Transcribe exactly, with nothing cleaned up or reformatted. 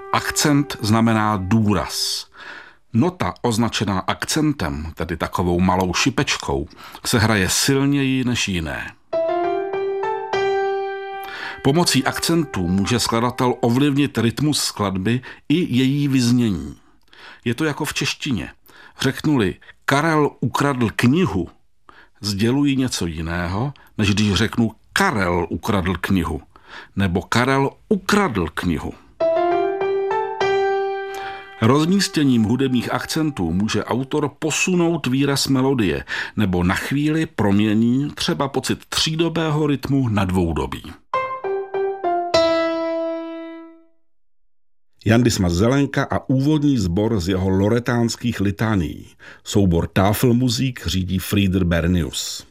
Akcent znamená důraz. Nota označená akcentem, tedy takovou malou šipečkou, se hraje silněji než jiné. Pomocí akcentů může skladatel ovlivnit rytmus skladby i její vyznění. Je to jako v češtině. Řeknu-li Karel ukradl knihu, sděluji něco jiného, než když řeknu Karel ukradl knihu, nebo Karel ukradl knihu. Rozmístěním hudebních akcentů může autor posunout výraz melodie nebo na chvíli promění třeba pocit třídobého rytmu na dvoudobí. Jan Dismas Zelenka a úvodní sbor z jeho loretánských litánií. Soubor Tafelmusik řídí Frieder Bernius.